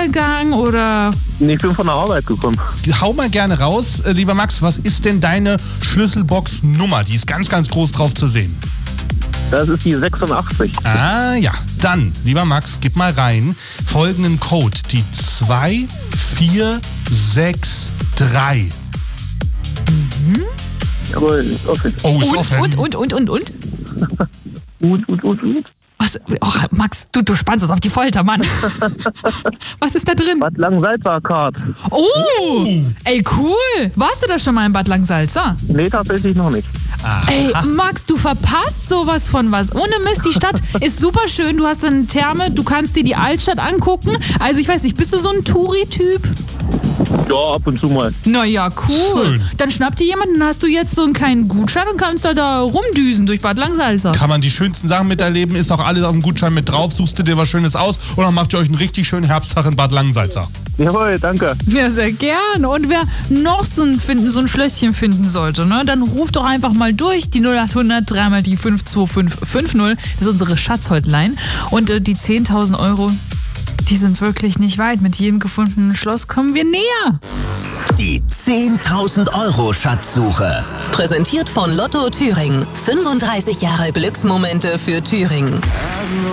Spaziergang oder? Nee, ich bin von der Arbeit gekommen. Hau mal gerne raus, lieber Max, was ist denn deine Schlüsselbox-Nummer? Die ist ganz, ganz groß drauf zu sehen. Das ist die 86. Ah ja, dann, lieber Max, gib mal rein folgenden Code, die 2463. Jawohl, ist offen. Oh, ist offen. Und? Gut. Was? Oh, Max, du spannst es auf die Folter, Mann. Was ist da drin? Bad Langensalza-Card. Oh! Ey, cool. Warst du da schon mal in Bad Langsalza? Nee, tatsächlich noch nicht. Ey, Max, du verpasst sowas von was. Ohne Mist, die Stadt ist super schön. Du hast eine Therme, du kannst dir die Altstadt angucken. Also ich weiß nicht, bist du so ein Touri-Typ? Ja, ab und zu mal. Naja, cool. Schön. Dann schnappt dir jemanden, dann hast du jetzt so einen kleinen Gutschein und kannst da rumdüsen durch Bad Langsalza. Kann man die schönsten Sachen miterleben, ist auch alles auf dem Gutschein mit drauf. Suchst du dir was Schönes aus und dann macht ihr euch einen richtig schönen Herbsttag in Bad Langensalza. Jawohl, danke. Ja, sehr gern. Und wer noch so ein Schlösschen finden sollte, ne, dann ruft doch einfach mal durch. Die 0800 dreimal die 52550. Das ist unsere Schatzhotline. Und die 10.000 Euro, die sind wirklich nicht weit. Mit jedem gefundenen Schloss kommen wir näher. Die 10.000 Euro Schatzsuche. Präsentiert von Lotto Thüringen. 35 Jahre Glücksmomente für Thüringen.